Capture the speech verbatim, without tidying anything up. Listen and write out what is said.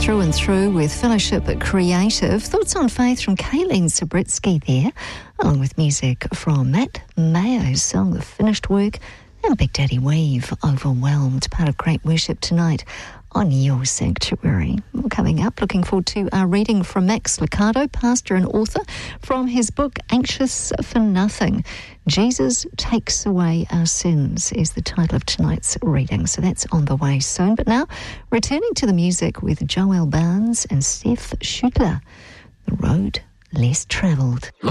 through and through with Fellowship Creative. Thoughts on Faith from Kayleen Sabritsky there, along with music from Matt Mayo's song The Finished Work and Big Daddy Weave, Overwhelmed, part of Great Worship tonight on Your Sanctuary. Well, coming up, looking forward to our reading from Max Lucado, pastor and author, from his book Anxious for Nothing. Jesus Takes Away Our Sins is the title of tonight's reading, so that's on the way soon. But now, returning to the music with Joel Barnes and Steph Schutler, The Road Less Travelled.